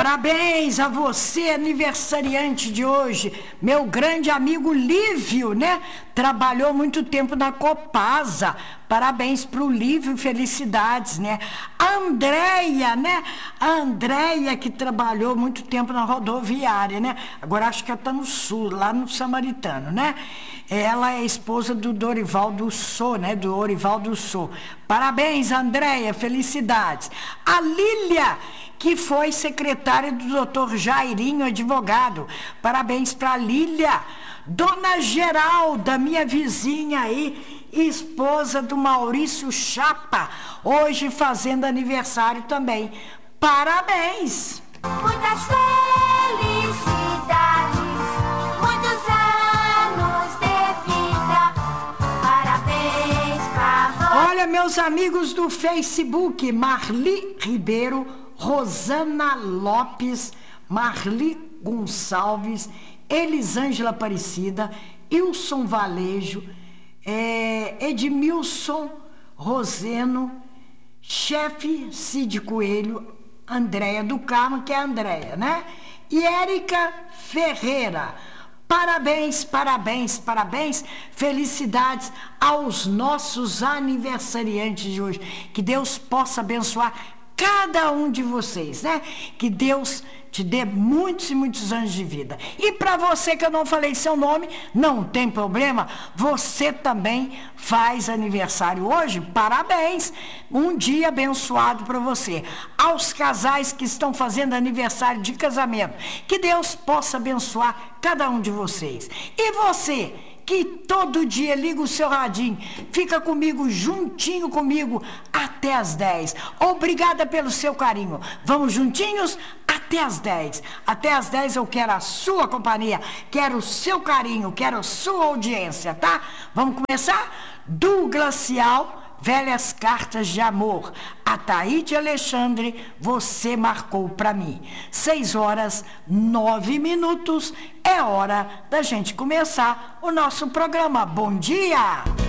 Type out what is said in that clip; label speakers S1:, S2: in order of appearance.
S1: Parabéns a você, aniversariante de hoje, meu grande amigo Lívio, né? Trabalhou muito tempo na Copasa. Parabéns pro Lívio, felicidades, né? A Andréia, né? A Andréia que trabalhou muito tempo na rodoviária, né? Agora acho que ela tá no sul, lá no Samaritano, né? Ela é esposa do Dorival do Sô, né? Do Orival do Sô. Parabéns, Andréia, felicidades. A Lília, que foi secretária do doutor Jairinho, advogado. Parabéns para a Lília. Dona Geralda, minha vizinha aí, esposa do Maurício Chapa, hoje fazendo aniversário também. Parabéns!
S2: Muitas felicidades, muitos anos de vida. Parabéns pra você.
S1: Olha, meus amigos do Facebook, Marli Ribeiro, Rosana Lopes, Marli Gonçalves, Elisângela Aparecida, Ilson Valejo, Edmilson Roseno, chefe Cid Coelho, Andréia do Carmo, que é a Andréia, né? E Érica Ferreira. Parabéns, parabéns, parabéns. Felicidades aos nossos aniversariantes de hoje. Que Deus possa abençoar cada um de vocês, né? Que Deus te dê muitos e muitos anos de vida. E para você que eu não falei seu nome, não tem problema, você também faz aniversário hoje, parabéns, um dia abençoado para você. Aos casais que estão fazendo aniversário de casamento, que Deus possa abençoar cada um de vocês. E você, que todo dia liga o seu radinho, fica comigo, juntinho comigo, até as 10. Obrigada pelo seu carinho. Vamos juntinhos até as 10. Até as 10 eu quero a sua companhia, quero o seu carinho, quero a sua audiência, tá? Vamos começar? Do Glacial, Velhas Cartas de Amor. Ataíde Alexandre, você marcou pra mim. 6h09. É hora da gente começar o nosso programa. Bom dia!